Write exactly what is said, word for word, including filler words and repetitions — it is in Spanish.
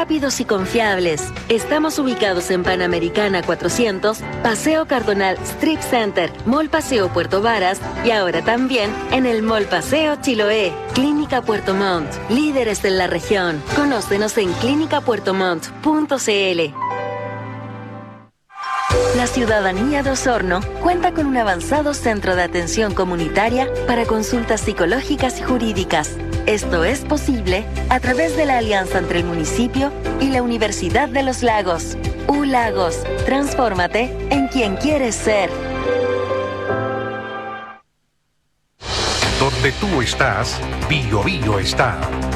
rápidos y confiables. Estamos ubicados en Panamericana cuatrocientos, Paseo Cardonal Strip Center, Mall Paseo Puerto Varas y ahora también en el Mall Paseo Chiloé. Clínica Puerto Montt, líderes en la región. Conócenos en clínica puerto montt punto cl. La ciudadanía de Osorno cuenta con un avanzado centro de atención comunitaria para consultas psicológicas y jurídicas. Esto es posible a través de la alianza entre el municipio y la Universidad de los Lagos. U Lagos, transfórmate en quien quieres ser. Donde tú estás, Bio Bio está.